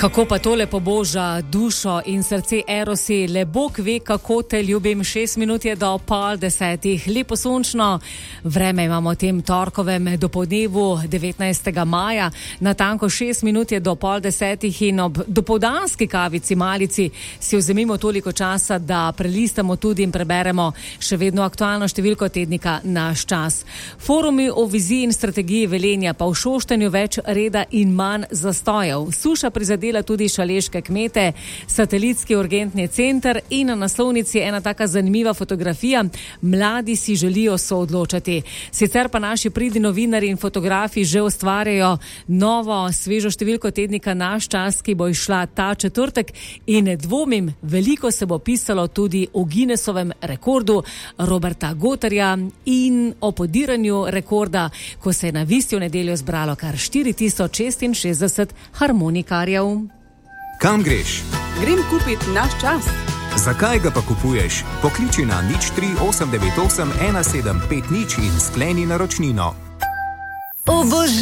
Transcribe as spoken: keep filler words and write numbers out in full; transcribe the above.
Kako pa tole poboža dušo in srce Erosi, le Bog ve, kako te ljubim. Šest minut je do pol desetih, lepo sončno vreme imamo v tem torkovem dopoldnevu devetnajstega maja, natanko šest minut je do pol desetih in ob dopoldanski kavici malici si vzemimo toliko časa, da prelistamo tudi in preberemo še vedno aktualno številko tednika Naš čas. Forumi o viziji in strategiji Velenja, pa v Šoštanju več reda in manj zastojev. Suša prizadela tudi šaleške kmete, satelitski urgentni center in na naslovnici ena taka zanimiva fotografija. Mladi si želijo soodločati. Sicer pa naši pridni novinari in fotografi že ustvarjajo novo, svežo številko tednika Naš čas, ki bo išla ta četrtek in ne dvomim, veliko se bo pisalo tudi o Guinnessovem rekordu Roberta Gotterja in o podiranju rekorda, ko se je na Visti v nedeljo zbralo kar štiri tisoč šestinšestdeset harmonikarjev. Kam greš? Grem kupit Naš čas. Zakaj ga pa kupuješ? Pokliči na nič tri osem devet osem ena sedem pet nič in skleni naročnino. Obož